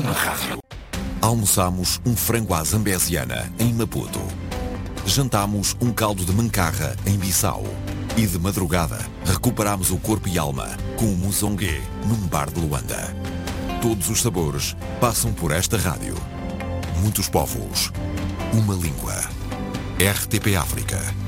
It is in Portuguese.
na rádio. Almoçámos um frango à zambesiana em Maputo. Jantámos um caldo de mancarra em Bissau. E de madrugada, recuperámos o corpo e alma com o muzongue num bar de Luanda. Todos os sabores passam por esta rádio. Muitos povos, uma língua. RTP África.